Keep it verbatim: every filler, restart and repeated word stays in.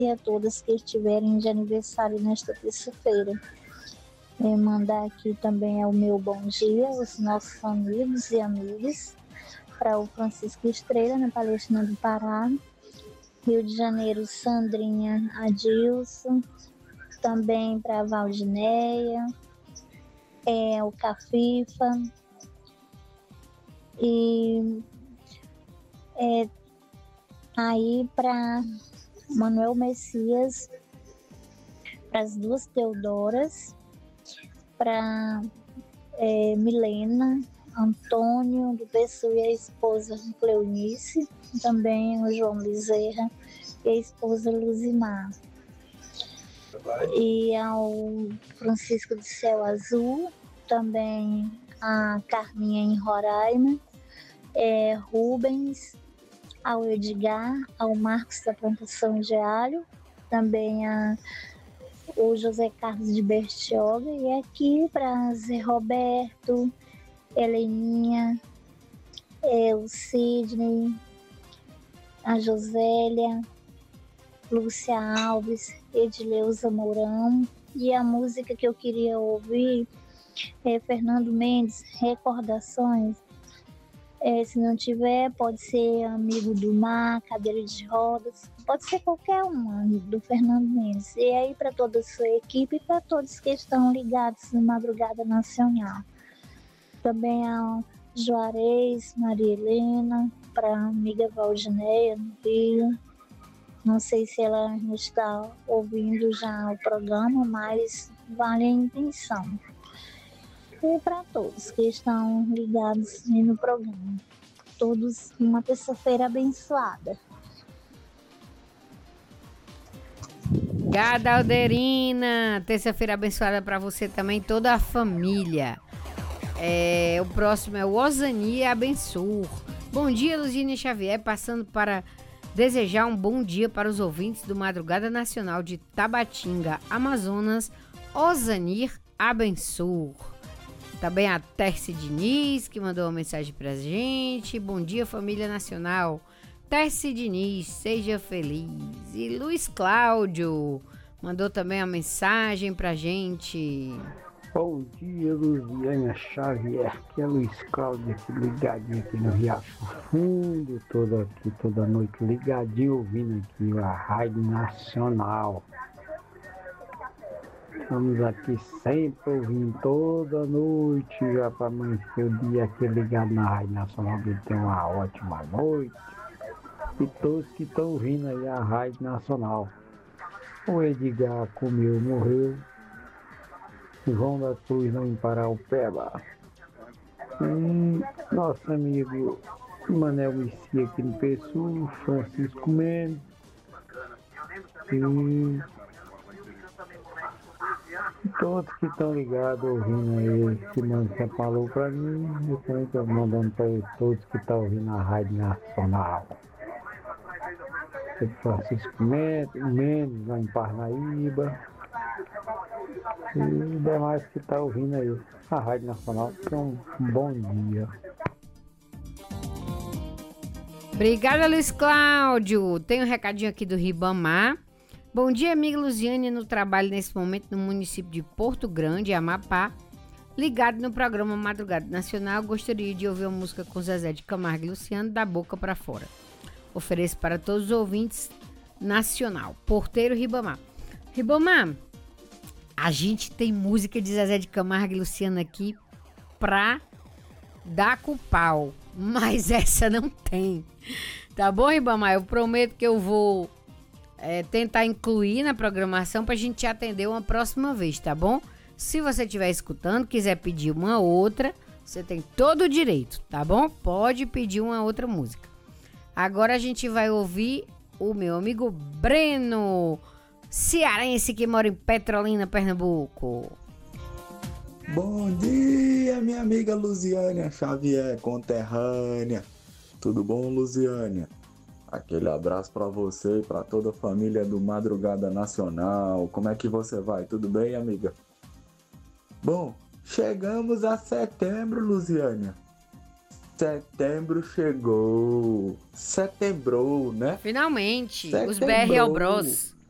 e a todas que estiverem de aniversário nesta terça-feira. E mandar aqui também o meu bom dia aos nossos amigos e amigas, para o Francisco Estrela, na Palestina do Pará, Rio de Janeiro, Sandrinha Adilson, também para a Valdineia, é, o Cafifa, e é, aí para Manuel Messias, para as duas Teodoras, para é, Milena, Antônio do Pessoa e a esposa Cleonice, também o João Bezerra e a esposa Luzimar. E ao Francisco de Céu Azul, também a Carminha em Roraima, é, Rubens, ao Edgar, ao Marcos da Plantação de Alho, também a o José Carlos de Bertioga, e aqui para Zé Roberto, Heleninha, é, o Sidney, a Josélia, Lúcia Alves, Edileuza Mourão. E a música que eu queria ouvir é Fernando Mendes, Recordações. É, se não tiver, pode ser Amigo do Mar, Cadeira de Rodas, pode ser qualquer uma do Fernando Mendes. E aí para toda a sua equipe e para todos que estão ligados no Madrugada Nacional. Também a Juarez, Maria Helena, para a amiga Valdineia no Rio. Não sei se ela está ouvindo já o programa, mas vale a intenção. E para todos que estão ligados no programa. Todos uma terça-feira abençoada. Gadalderina, terça-feira abençoada para você também, toda a família. É, o próximo é o Osani Abençoor. Bom dia, Luzine Xavier, passando para desejar um bom dia para os ouvintes do Madrugada Nacional de Tabatinga, Amazonas, Osanir Abençoor. Também a Terce Diniz, que mandou uma mensagem pra gente. Bom dia, família nacional. Terce Diniz, seja feliz. E Luiz Cláudio mandou também uma mensagem pra gente. Bom dia, Luziane Xavier. Aqui é Luiz Cláudio, aqui ligadinho aqui no Riacho Fundo, toda, aqui, toda noite ligadinho, ouvindo aqui a Rádio Nacional. Estamos aqui sempre ouvindo toda noite, já para amanhecer o dia aqui ligado na Rádio Nacional, que tem uma ótima noite. E todos que estão ouvindo aí a Rádio Nacional. O Edgar comeu, morreu. João da Cruz lá em Paraupeba. E nosso amigo Manel Messia aqui no Pessoa, Francisco Mendes. E todos que estão ligados ouvindo aí, que manda que falou pra mim, eu também estou mandando para todos que estão ouvindo a Rádio Nacional. Francisco Mendes, Mendes lá em Parnaíba. E demais que estão ouvindo aí a Rádio Nacional. Então, um bom dia. Obrigada, Luiz Cláudio. Tem um recadinho aqui do Ribamar. Bom dia, amiga Luziane, no trabalho nesse momento no município de Porto Grande, Amapá. Ligado no programa Madrugada Nacional, gostaria de ouvir uma música com Zezé de Camargo e Luciano, da boca para fora. Ofereço para todos os ouvintes nacional. Porteiro Ribamar. Ribamar, a gente tem música de Zezé de Camargo e Luciano aqui pra dar com pau, mas essa não tem. Tá bom, Ribamar? Eu prometo que eu vou É, tentar incluir na programação pra gente te atender uma próxima vez, tá bom? Se você estiver escutando, quiser pedir uma outra, você tem todo o direito, tá bom? Pode pedir uma outra música. Agora a gente vai ouvir o meu amigo Breno, cearense que mora em Petrolina, Pernambuco. Bom dia, minha amiga Luziane Xavier, conterrânea. Tudo bom, Luziane? Aquele abraço para você e para toda a família do Madrugada Nacional. Como é que você vai? Tudo bem, amiga? Bom, chegamos a setembro, Luziane. Setembro chegou. Setembro, né? Finalmente, Setembro. os B R L Bros.